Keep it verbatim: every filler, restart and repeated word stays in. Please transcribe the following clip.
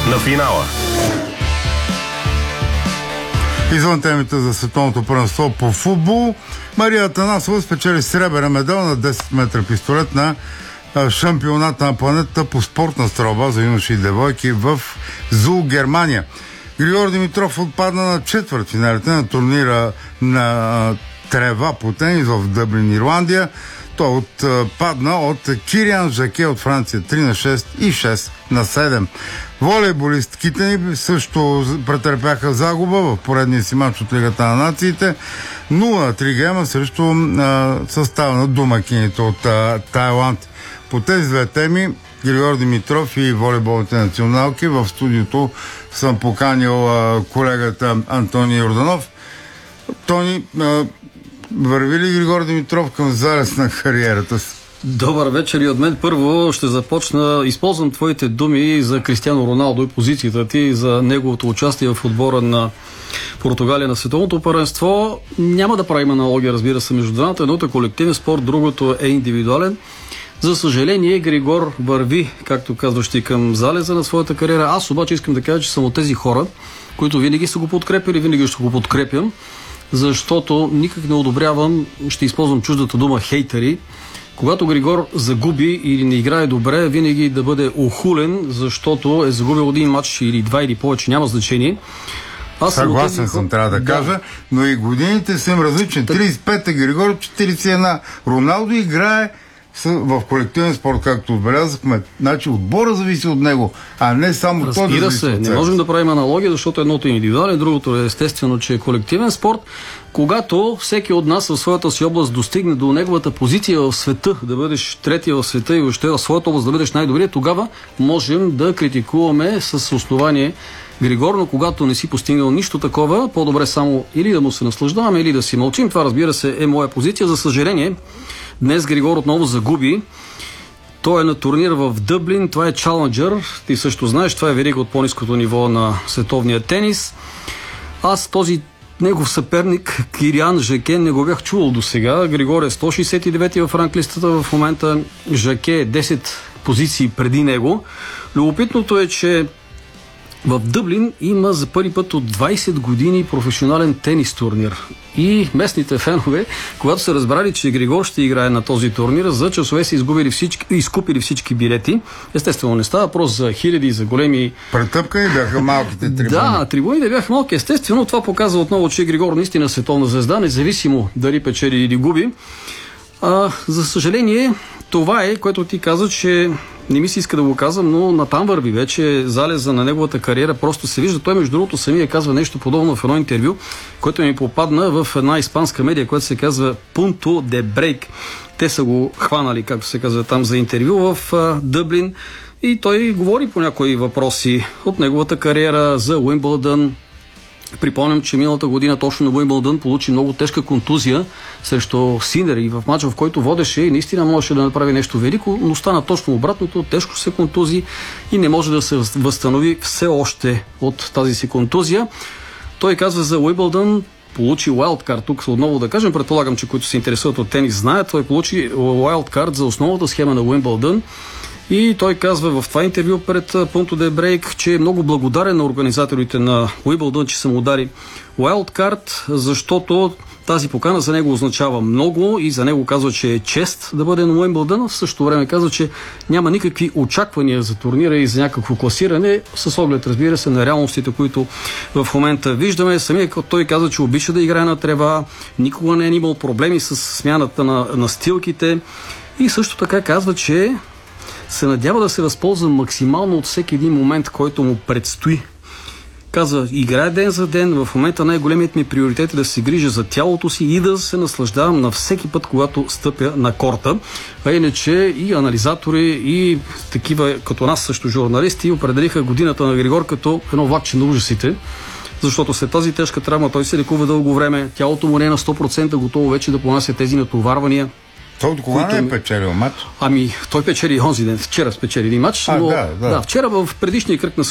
на финала. Извън темите за световното първенство по футбол, Мария Атанасова спечели сребърен медал на десет метра пистолет на шампионата на планетата по спортна стрелба за юноши и девойки в Зул, Германия. Григор Димитров отпадна на четвъртфиналите на турнира на трева по тенис в Дъблин, Ирландия. Той отпадна от Кириан Жаке от Франция три на шест и шест на седем. Волейболистките ни също претърпяха загуба в поредния си мач от Лигата на нациите. нула на три гейма срещу а, състава на домакините от а, Тайланд. По тези две теми Григор Димитров и волейболните националки в студиото съм поканил а, колегата Антони Йорданов. Тони, а, върви ли Григор Димитров към залез на кариерата си? Добър вечер и от мен. Първо ще започна, използвам твоите думи за Кристиано Роналдо и позицията ти за неговото участие в отбора на Португалия на световното първенство. Няма да правим аналогия, разбира се, между двамата. Едното е колективен спорт, другото е индивидуален. За съжаление, Григор върви, както казваш ти, към залеза на своята кариера. Аз обаче искам да кажа, че съм от тези хора, които винаги са го подкрепили, винаги ще го подкрепям, защото никак не одобрявам, ще използвам чуждата дума, хейтери. Когато Григор загуби или не играе добре, винаги да бъде охулен, защото е загубил един матч или два или повече, няма значение. Аз Съгласен съм, съм, трябва да, да кажа, но и годините са им различни. тридесет и пета Григор, четиридесет и една Роналдо играе в колективен спорт, както отбелязахме. Значи отбора зависи от него, а не само Разбира той да зависи се, от не него. можем да правим аналогия, защото едното е индивидуален, другото е естествено, че е колективен спорт. Когато всеки от нас в своята си област достигне до неговата позиция в света, да бъдеш третия в света и въобще в своята област да бъдеш най-добрия, тогава можем да критикуваме с основание Григор, но когато не си постигнал нищо такова, по-добре само или да му се наслаждаваме, или да си мълчим. Това, разбира се, е моя позиция. За съжаление, днес Григор отново загуби. Той е на турнир в Дъблин. Това е Чаленджър. Ти също знаеш, това е верига от по-ниското ниво на световния тенис. Аз този негов съперник, Кириан Жаке, не го бях чувал до сега. Григор е сто шейсет и девети в ранглистата в момента. Жаке е десет позиции преди него. Любопитното е, че в Дъблин има за първи път от двайсет години професионален тенис турнир. И местните фенове, когато са разбрали, че Григор ще играе на този турнир, за часове са изгубили всички, изкупили всички билети. Естествено, не става въпрос за хиляди, за големи... Претъпкани бяха малките трибуни. Да, трибуните бяха малки. Естествено, това показва отново, че Григор наистина е световна звезда, независимо дали печели или губи. А, за съжаление, това е, което ти каза, че не ми се иска да го казвам, но натам върви вече залеза на неговата кариера, просто се вижда. Той, между другото, самия казва нещо подобно в едно интервю, което ми попадна в една испанска медия, която се казва Punto de Break. Те са го хванали, както се казва там, за интервю в а, Дъблин, и той говори по някои въпроси от неговата кариера за Уимбълдън. Припомням, че миналата година точно на Уимбълдън получи много тежка контузия срещу Синер и в мача, в който водеше и наистина можеше да направи нещо велико, но стана точно обратното, тежко се контузи и не може да се възстанови все още от тази си контузия. Той казва за Уимбълдън, получи уайлдкарт. Тук отново да кажем, предполагам, че които се интересуват от тенис знаят, той получи уайлдкарт за основната схема на Уимбълдън. И той казва в това интервю пред Punto de Break, че е много благодарен на организаторите на Уимбълдън, че са му дали уайлдкарт, защото тази покана за него означава много и за него казва, че е чест да бъде на Уимбълдън. В същото време казва, че няма никакви очаквания за турнира и за някакво класиране, с оглед, разбира се, на реалностите, които в момента виждаме. Самия той казва, че обича да играе на трева, никога не е имал проблеми с смяната на настилките и също така казва, че се надява да се възползва максимално от всеки един момент, който му предстои. Каза, играе ден за ден, в момента най-големият ми приоритет е да се грижа за тялото си и да се наслаждавам на всеки път, когато стъпя на корта. А иначе и анализатори, и такива като нас също журналисти определиха годината на Григор като едно влакче на ужасите, защото след тази тежка травма той се лекува дълго време, тялото му не е на сто процента готово вече да понася тези натоварвания. Той от кога не е печелил матч? Ами, той печели онзи ден. Вчера спечели един матч, а, но да, да. Да, вчера в предишния кръг на